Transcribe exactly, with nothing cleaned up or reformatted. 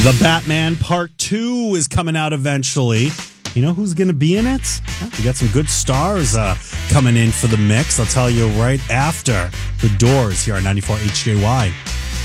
The Batman Part two is coming out eventually. You know who's going to be in it? We got some good stars uh, coming in for the mix. I'll tell you right after The Doors here on ninety-four H J Y.